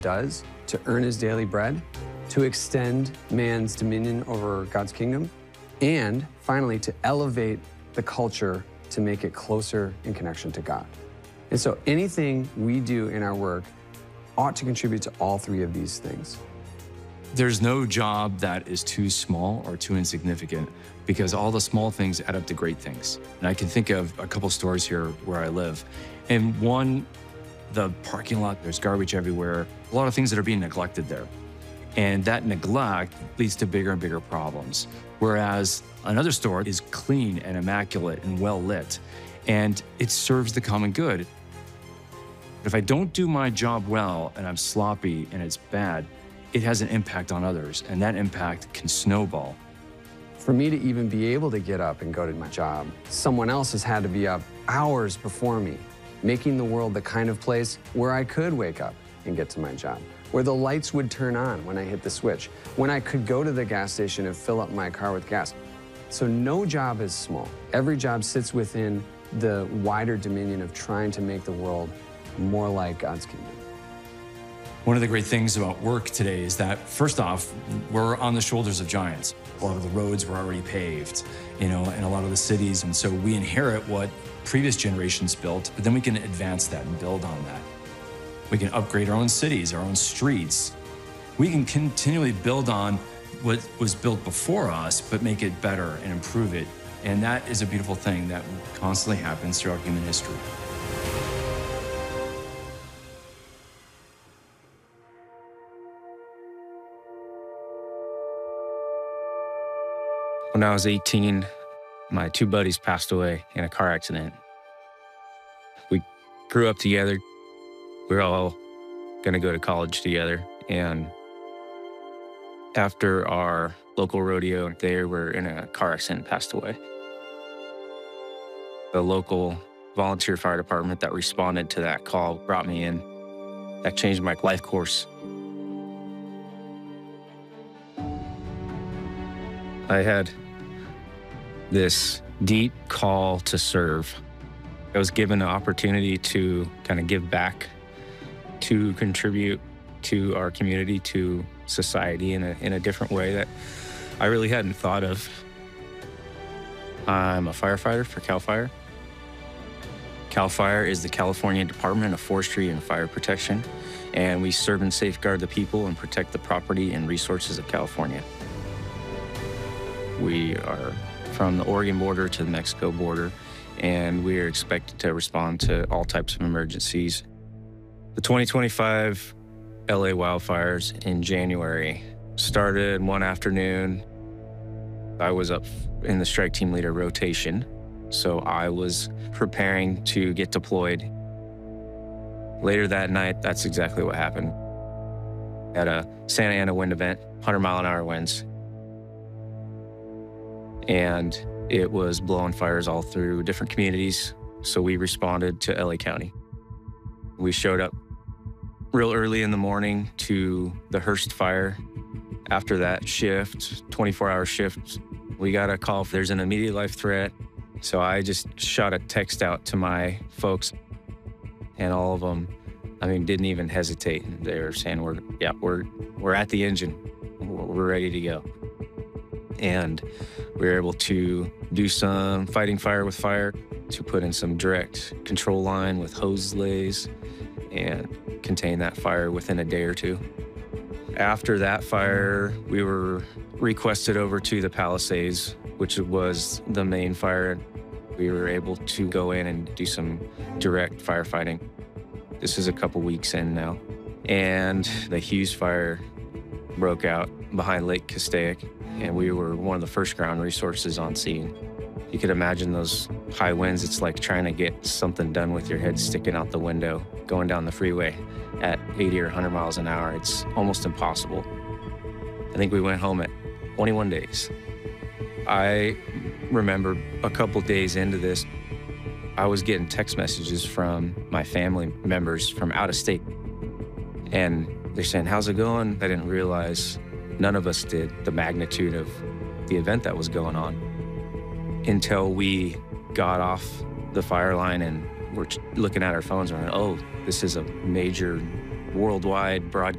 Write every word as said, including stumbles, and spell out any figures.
does to earn his daily bread, to extend man's dominion over God's kingdom, and finally, to elevate the culture to make it closer in connection to God. And so anything we do in our work ought to contribute to all three of these things. There's no job that is too small or too insignificant because all the small things add up to great things. And I can think of a couple stores here where I live. And one, the parking lot, there's garbage everywhere, a lot of things that are being neglected there. And that neglect leads to bigger and bigger problems. Whereas another store is clean and immaculate and well lit, and it serves the common good. If I don't do my job well and I'm sloppy and it's bad, it has an impact on others, and that impact can snowball. For me to even be able to get up and go to my job, someone else has had to be up hours before me, making the world the kind of place where I could wake up and get to my job, where the lights would turn on when I hit the switch, when I could go to the gas station and fill up my car with gas. So no job is small. Every job sits within the wider dominion of trying to make the world more like God's kingdom. One of the great things about work today is that, first off, we're on the shoulders of giants. A lot of the roads were already paved, you know, in a lot of the cities. And so we inherit what previous generations built, but then we can advance that and build on that. We can upgrade our own cities, our own streets. We can continually build on what was built before us, but make it better and improve it. And that is a beautiful thing that constantly happens throughout human history. When I was eighteen, my two buddies passed away in a car accident. We grew up together. We were all going to go to college together. And after our local rodeo, they were in a car accident and passed away. The local volunteer fire department that responded to that call brought me in. That changed my life course. I had this deep call to serve. I was given an opportunity to kind of give back, to contribute to our community, to society in a, in a different way that I really hadn't thought of. I'm a firefighter for CAL FIRE. CAL FIRE is the California Department of Forestry and Fire Protection, and we serve and safeguard the people and protect the property and resources of California. We are from the Oregon border to the Mexico border, and we are expected to respond to all types of emergencies. The twenty twenty-five L A wildfires in January started one afternoon. I was up in the strike team leader rotation, so I was preparing to get deployed. Later that night, that's exactly what happened. At a Santa Ana wind event, one hundred mile an hour winds. And it was blowing fires all through different communities, so we responded to L A County. We showed up real early in the morning to the Hearst fire. After that shift, twenty-four hour shift, we got a call if there's an immediate life threat. So I just shot a text out to my folks, and all of them, I mean, didn't even hesitate. They were saying, "We're yeah, we're we're at the engine. We're ready to go." And we were able to do some fighting fire with fire, to put in some direct control line with hose lays and contain that fire within a day or two. After that fire, we were requested over to the Palisades, which was the main fire. We were able to go in and do some direct firefighting. This is a couple weeks in now. And the Hughes fire broke out behind Lake Castaic, and we were one of the first ground resources on scene. You could imagine those high winds. It's like trying to get something done with your head sticking out the window, going down the freeway at eighty or one hundred miles an hour. It's almost impossible. I think we went home at twenty-one days. I remember a couple days into this, I was getting text messages from my family members from out of state. And they're saying, "How's it going?" I didn't realize, none of us did, the magnitude of the event that was going on until we got off the fire line and we're looking at our phones and we're, oh, this is a major worldwide broadcast.